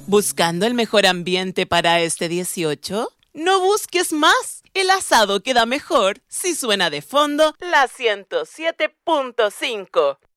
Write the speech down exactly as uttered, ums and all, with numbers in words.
¿Buscando el mejor ambiente para este dieciocho? No busques más. El asado queda mejor si suena de fondo la ciento siete punto cinco.